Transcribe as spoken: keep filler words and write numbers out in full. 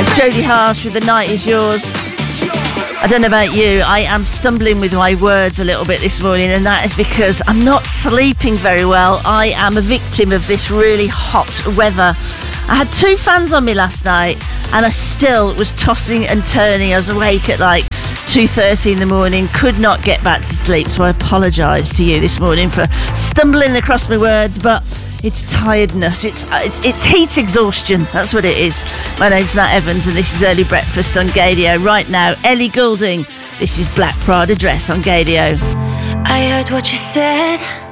Jodie Harsh with The Night Is Yours. I don't know about you, I am stumbling with my words a little bit this morning, and that is because I'm not sleeping very well. I am a victim of this really hot weather. I had two fans on me last night and I still was tossing and turning. I was awake at like two thirty in the morning, could not get back to sleep, so I apologise to you this morning for stumbling across my words, but it's tiredness, it's it's heat exhaustion, that's what it is. My name's Nat Evans and this is Early Breakfast on Gadio. Right now, Ellie Goulding, this is Black Prada Dress on Gadio. I heard what you said,